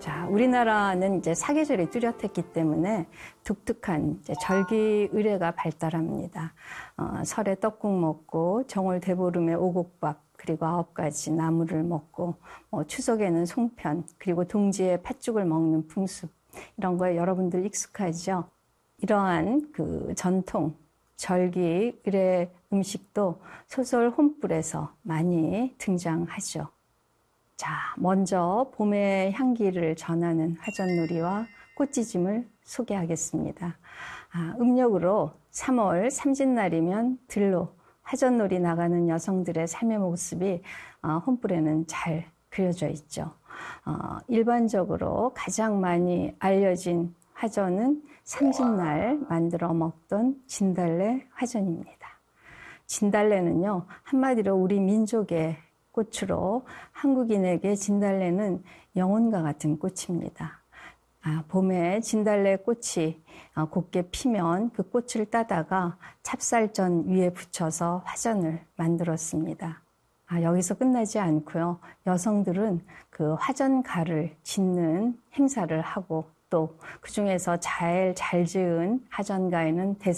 자, 우리나라는 이제 사계절이 뚜렷했기 때문에 독특한 이제 절기 의례가 발달합니다. 설에 떡국 먹고 정월 대보름에 오곡밥 그리고 9가지 나물을 먹고 추석에는 송편 그리고 동지에 팥죽을 먹는 풍습 이런 거에 여러분들 익숙하죠? 이러한 그 전통 절기 의례 음식도 소설 혼불에서 많이 등장하죠. 자, 먼저 봄의 향기를 전하는 화전놀이와 꽃지짐을 소개하겠습니다. 음력으로 3월 삼진날이면 들로 화전놀이 나가는 여성들의 삶의 모습이 혼불에는 잘 그려져 있죠. 일반적으로 가장 많이 알려진 화전은 삼진날 만들어 먹던 진달래 화전입니다. 진달래는요, 한마디로 우리 민족의 꽃으로 한국인에게 진달래는 영혼과 같은 꽃입니다. 봄에 진달래 꽃이 곱게 피면 그 꽃을 따다가 찹쌀전 위에 붙여서 화전을 만들었습니다. 여기서 끝나지 않고요. 여성들은 그 화전가를 짓는 행사를 하고 또 그중에서 잘 지은 화전가에는